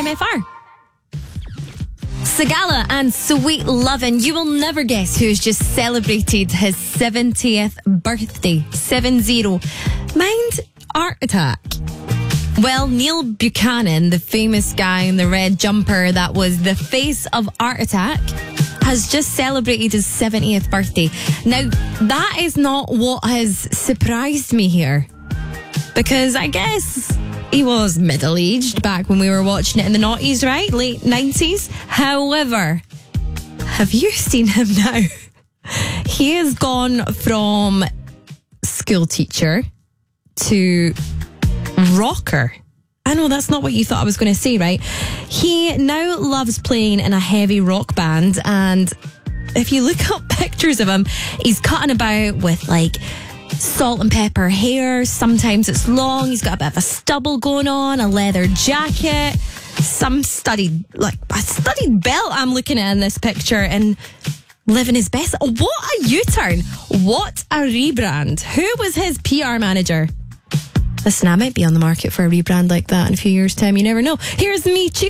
MFR. Sagala and Sweet Lovin'. You will never guess who's just celebrated his 70th birthday. 70. Mind Art Attack. Well, Neil Buchanan, the famous guy in the red jumper that was the face of Art Attack, has just celebrated his 70th birthday. Now, that is not what has surprised me here. Because I guess he was middle-aged back when we were watching it in the noughties, right? Late 90s. However, have you seen him now? He has gone from school teacher to rocker. I know that's not what you thought I was going to say, right? He now loves playing in a heavy rock band, and if you look up pictures of him, he's cutting about with like salt and pepper hair. Sometimes it's long. He's got a bit of a stubble going on, a leather jacket, some studied belt I'm looking at in this picture, and living his best. What a U-turn. What a rebrand. Who was his PR manager? Listen, I might be on the market for a rebrand like that in a few years' time. You never know. Here's me,